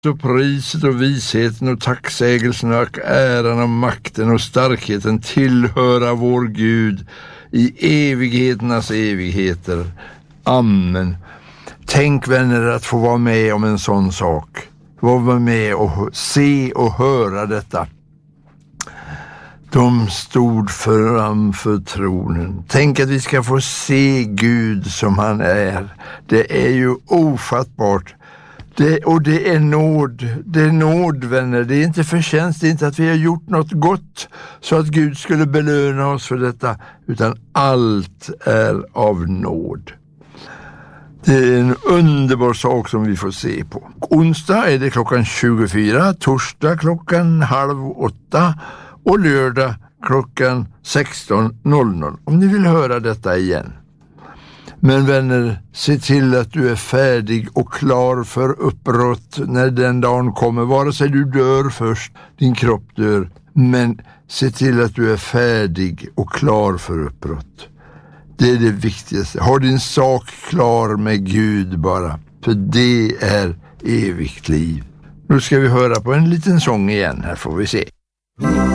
och priset och visheten och tacksägelsen och äran och makten och starkheten tillhöra vår Gud i evigheternas evigheter. Amen. Tänk, vänner, att få vara med om en sån sak. Få vara med och se och höra detta. De stod framför tronen. Tänk att vi ska få se Gud som han är. Det är ju ofattbart. Det är nåd. Det är nåd, vänner. Det är inte förtjänst. Det är inte att vi har gjort något gott så att Gud skulle belöna oss för detta. Utan allt är av nåd. Det är en underbar sak som vi får se på. Onsdag är det klockan 24, torsdag klockan 7:30 och lördag klockan 16:00. Om ni vill höra detta igen. Men vänner, se till att du är färdig och klar för uppbrott när den dagen kommer. Vare sig du dör först, din kropp dör. Men se till att du är färdig och klar för uppbrott. Det är det viktigaste. Ha din sak klar med Gud bara. För det är evigt liv. Nu ska vi höra på en liten sång igen. Här får vi se.